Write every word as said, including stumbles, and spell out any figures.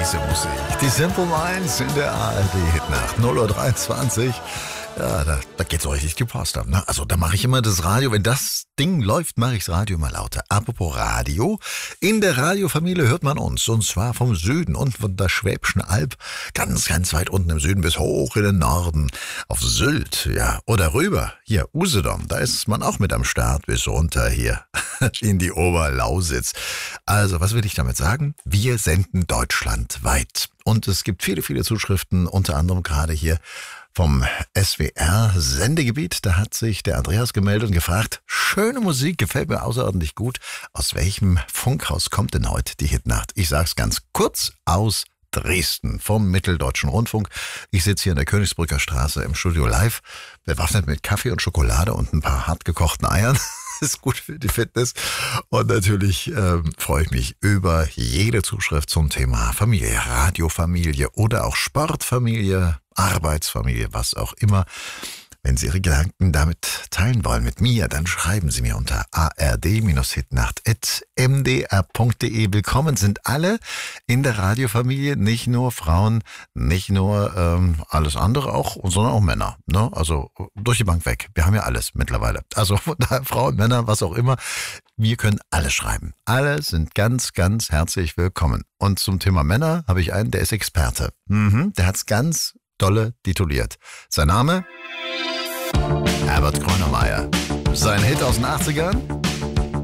diese Musik. Die Simple Minds in der A R D-Hitnacht. null Uhr dreiundzwanzig. Ja, da, da geht's so richtig die Post ab. Ne? Also da mache ich immer das Radio, wenn das Ding läuft, mache ich das Radio mal lauter. Apropos Radio, in der Radiofamilie hört man uns. Und zwar vom Süden und von der Schwäbischen Alb. Ganz, ganz weit unten im Süden bis hoch in den Norden. Auf Sylt, ja. Oder rüber, hier, Usedom. Da ist man auch mit am Start bis runter hier in die Oberlausitz. Also, was will ich damit sagen? Wir senden deutschlandweit. Und es gibt viele, viele Zuschriften, unter anderem gerade hier vom S W R-Sendegebiet. Da hat sich der Andreas gemeldet und gefragt, schöne Musik, gefällt mir außerordentlich gut. Aus welchem Funkhaus kommt denn heute die Hitnacht? Ich sag's ganz kurz, aus Dresden vom Mitteldeutschen Rundfunk. Ich sitze hier in der Königsbrücker Straße im Studio Live, bewaffnet mit Kaffee und Schokolade und ein paar hartgekochten Eiern. Ist gut für die Fitness. Und natürlich ähm, freue ich mich über jede Zuschrift zum Thema Familie, Radiofamilie oder auch Sportfamilie, Arbeitsfamilie, was auch immer. Wenn Sie Ihre Gedanken damit teilen wollen mit mir, dann schreiben Sie mir unter a r d hitnacht at m d r punkt d e. Willkommen sind alle in der Radiofamilie, nicht nur Frauen, nicht nur ähm, alles andere auch, sondern auch Männer. Ne? Also durch die Bank weg. Wir haben ja alles mittlerweile. Also von daher Frauen, Männer, was auch immer. Wir können alle schreiben. Alle sind ganz, ganz herzlich willkommen. Und zum Thema Männer habe ich einen, der ist Experte. Mhm, der hat's ganz dolle tituliert. Sein Name? Herbert Grönemeyer. Sein Hit aus den achtzigern?